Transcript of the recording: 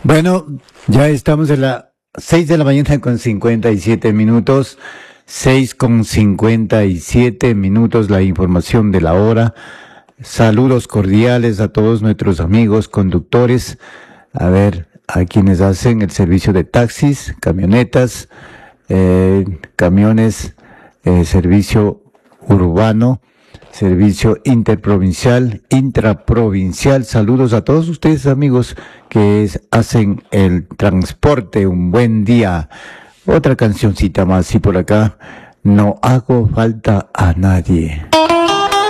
Bueno, ya estamos en las 6 de la mañana con 57 minutos. 6 con 57 minutos, la información de la hora. Saludos cordiales a todos nuestros amigos conductores. A ver, a quienes hacen el servicio de taxis, camionetas, camiones, servicio urbano, servicio interprovincial, intraprovincial. Saludos a todos ustedes, amigos, que hacen el transporte. Un buen día. Otra cancioncita más y por acá. No hago falta a nadie.